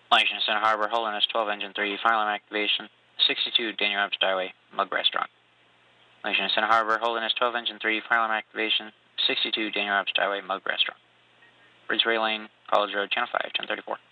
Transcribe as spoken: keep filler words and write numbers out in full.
Location Center Harbor, Holderness twelve, Engine three, fire alarm activation, sixty-two Daniel Webster Highway, Mug Restaurant. Location Center Harbor, Holderness twelve, Engine three, fire alarm activation, sixty-two Daniel Webster Highway, Mug Restaurant. Bridgeway Lane, College Road, Channel five, ten thirty-four.